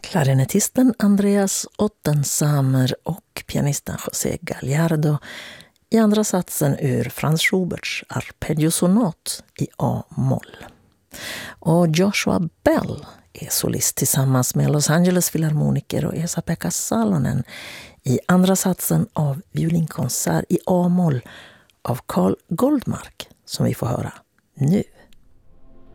Klarinettisten Andreas Ottensamer och pianisten José Gallardo i andra satsen ur Franz Schuberts Arpeggiosonat i A-moll. Och Joshua Bell är solist tillsammans med Los Angeles Filharmoniker och Esa-Pekka Salonen i andra satsen av violinkonsert i A-moll av Carl Goldmark som vi får höra nu.